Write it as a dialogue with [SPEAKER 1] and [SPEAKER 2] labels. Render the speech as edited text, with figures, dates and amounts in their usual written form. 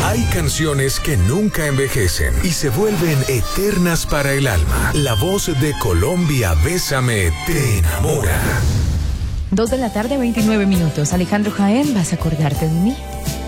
[SPEAKER 1] Hay canciones que nunca envejecen y se vuelven eternas para el alma. La voz de Colombia, Bésame, te enamora.
[SPEAKER 2] 2 de la tarde, 29 minutos. Alejandro Jaén, ¿vas a acordarte de mí?